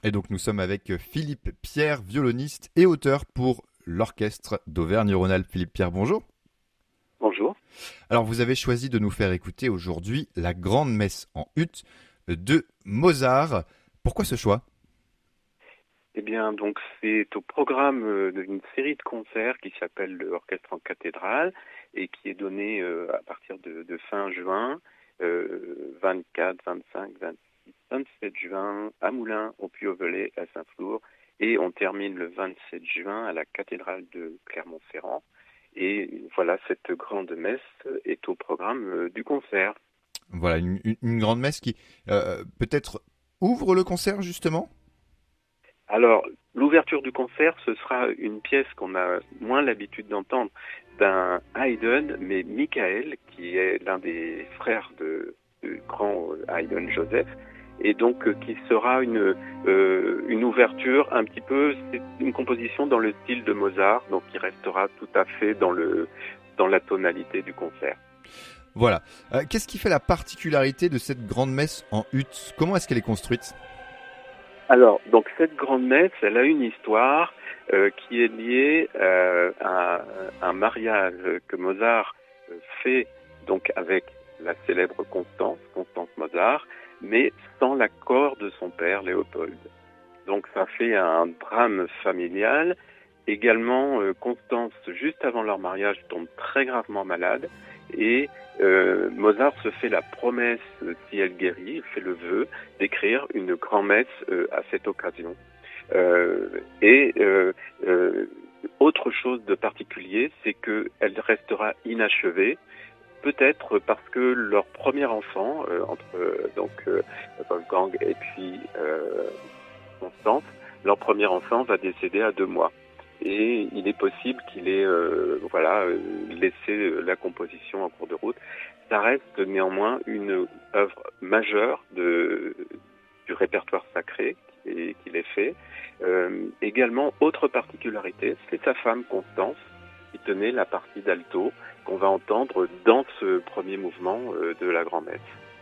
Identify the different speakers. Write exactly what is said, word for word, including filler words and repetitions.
Speaker 1: Et donc nous sommes avec Philippe Pierre, violoniste et auteur pour l'Orchestre d'Auvergne-Rhône-Alpes. Philippe Pierre, bonjour.
Speaker 2: Bonjour.
Speaker 1: Alors vous avez choisi de nous faire écouter aujourd'hui la Grande Messe en ut de Mozart. Pourquoi ce choix ?
Speaker 2: Eh bien, donc c'est au programme euh, d'une série de concerts qui s'appelle l'Orchestre en cathédrale et qui est donné euh, à partir de, de fin juin, euh, vingt-quatre, vingt-cinq, vingt-six, vingt-sept juin à Moulins, au Puy-au-Velay, à Saint-Flour, et on termine le vingt-sept juin à la cathédrale de Clermont-Ferrand. Et voilà, cette grande messe est au programme euh, du concert.
Speaker 1: Voilà, une, une- une grande messe qui euh, peut-être ouvre le concert justement ?
Speaker 2: Alors, l'ouverture du concert, ce sera une pièce qu'on a moins l'habitude d'entendre d'un Haydn, mais Michael, qui est l'un des frères de, de grand Haydn Joseph, et donc euh, qui sera une, euh, une ouverture un petit peu, c'est une composition dans le style de Mozart, donc qui restera tout à fait dans, le, dans la tonalité du concert.
Speaker 1: Voilà. Euh, Qu'est-ce qui fait la particularité de cette grande messe en ut ? Comment est-ce qu'elle est construite ?
Speaker 2: Alors, donc cette grande messe, elle a une histoire euh, qui est liée euh, à un mariage que Mozart euh, fait donc avec la célèbre Constance, Constance Mozart, mais sans l'accord de son père Léopold. Donc ça fait un drame familial. Également, euh, Constance, juste avant leur mariage, tombe très gravement malade et euh, Mozart se fait la promesse, euh, si elle guérit, il fait le vœu d'écrire une grand-messe euh, à cette occasion. Euh, et euh, euh, autre chose de particulier, c'est qu'elle restera inachevée, peut-être parce que leur premier enfant, euh, entre euh, donc euh, Wolfgang et puis euh, Constance, leur premier enfant va décéder à deux mois. Et il est possible qu'il ait euh, voilà, euh, laissé la composition en cours de route. Ça reste néanmoins une œuvre majeure de, du répertoire sacré qui- qu'il ait fait. Euh, également, autre particularité, c'est sa femme Constance qui tenait la partie d'alto qu'on va entendre dans ce premier mouvement euh, de la grand-messe.